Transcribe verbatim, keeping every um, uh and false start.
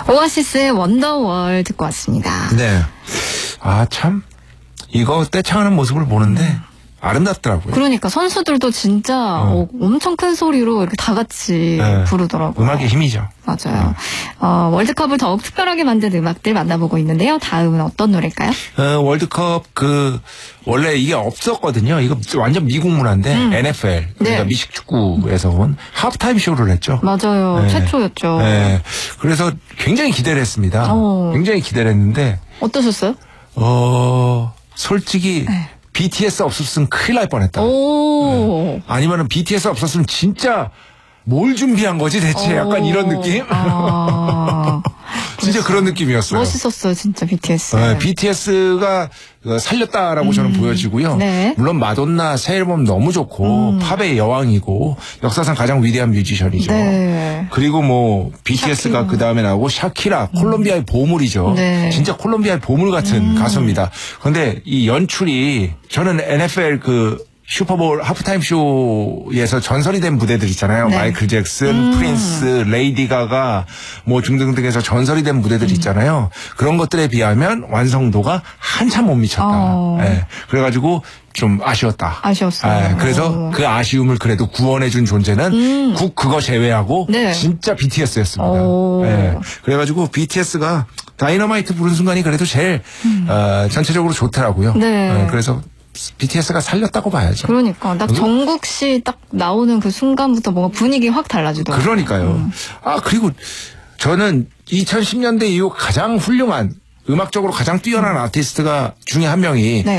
오아시스의 원더월 듣고 왔습니다. 네. 아, 참, 이거 떼창하는 모습을 보는데 음. 아름답더라고요. 그러니까 선수들도 진짜 어. 어, 엄청 큰 소리로 이렇게 다 같이 네. 부르더라고요. 음악의 힘이죠. 맞아요. 음. 어, 월드컵을 더욱 특별하게 만든 음악들 만나보고 있는데요. 다음은 어떤 노래일까요? 어, 월드컵 그 원래 이게 없었거든요. 이거 완전 미국 문화인데 음. 엔에프엘 그러니까 네. 미식축구에서 온 하프타임 쇼를 했죠. 맞아요. 네. 최초였죠. 네. 그래서 굉장히 기대를 했습니다. 어. 굉장히 기대를 했는데 어떠셨어요? 어, 솔직히 네. 비티에스 없었으면 큰일 날 뻔했다. 네. 아니면은 비티에스 없었으면 진짜 뭘 준비한 거지 대체? 약간 이런 느낌? 아. 진짜 그런 느낌이었어요. 멋있었어요, 진짜 비티에스. 네, 비티에스가 살렸다라고 음. 저는 보여지고요. 네. 물론 마돈나 새 앨범 너무 좋고 음. 팝의 여왕이고 역사상 가장 위대한 뮤지션이죠. 네. 그리고 뭐 비티에스가 그 다음에 나오고 샤키라, 음. 콜롬비아의 보물이죠. 네. 진짜 콜롬비아의 보물 같은 음. 가수입니다. 그런데 이 연출이 저는 엔에프엘 그 슈퍼볼 하프타임 쇼에서 전설이 된 무대들 있잖아요. 네. 마이클 잭슨, 음. 프린스, 레이디 가가 뭐 등등등해서 전설이 된 무대들 음. 있잖아요. 그런 것들에 비하면 완성도가 한참 못 미쳤다. 어. 네. 그래가지고 좀 아쉬웠다. 아쉬웠어요. 네. 그래서 오. 그 아쉬움을 그래도 구원해준 존재는 음. 국 그거 제외하고 네. 진짜 비티에스였습니다. 네. 그래가지고 비티에스가 다이너마이트 부른 순간이 그래도 제일 음. 어, 전체적으로 좋더라고요. 네. 네. 그래서 비티에스가 살렸다고 봐야죠. 그러니까 딱 정국 씨 딱 나오는 그 순간부터 뭔가 분위기 확 달라지더라고요. 그러니까요. 음. 아 그리고 저는 이천십 년대 이후 가장 훌륭한 음악적으로 가장 뛰어난 음. 아티스트가 중에 한 명이 네.